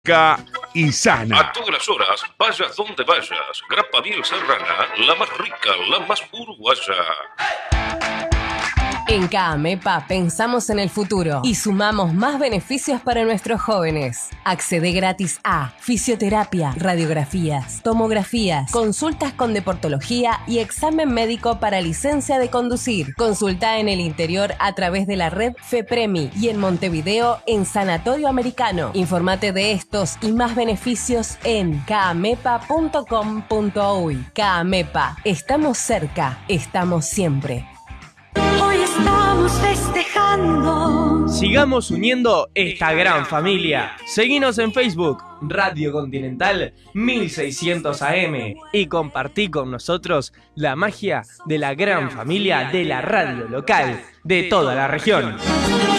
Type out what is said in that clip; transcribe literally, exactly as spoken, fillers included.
y sana. A todas las horas, vayas donde vayas. Grapa Miel Serrana, la más rica, la más uruguaya. En CAAMEPA pensamos en el futuro y sumamos más beneficios para nuestros jóvenes. Accede gratis a fisioterapia, radiografías, tomografías, consultas con deportología y examen médico para licencia de conducir. Consulta en el interior a través de la red FEPREMI y en Montevideo en Sanatorio Americano. Informate de estos y más beneficios en caamepa punto com punto uy. CAAMEPA, estamos cerca, estamos siempre. Hoy estamos festejando. Sigamos uniendo esta gran familia. Seguinos en Facebook, Radio Continental mil seiscientos A M, y compartí con nosotros la magia de la gran familia de la radio local de toda la región.